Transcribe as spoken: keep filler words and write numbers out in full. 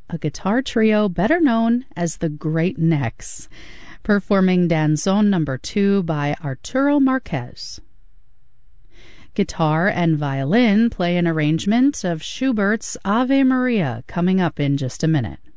a guitar trio better known as the Great Necks, performing Danzón number two by Arturo Marquez. Guitar and violin play an arrangement of Schubert's Ave Maria coming up in just a minute.